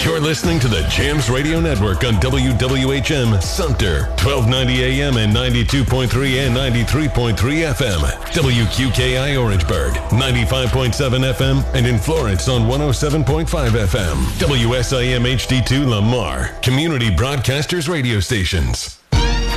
You're listening to the Jams Radio Network on WWHM Sumter, 1290 AM and 92.3 and 93.3 FM. WQKI Orangeburg, 95.7 FM, and in Florence on 107.5 FM. WSIM HD2 Lamar, Community Broadcasters Radio Stations.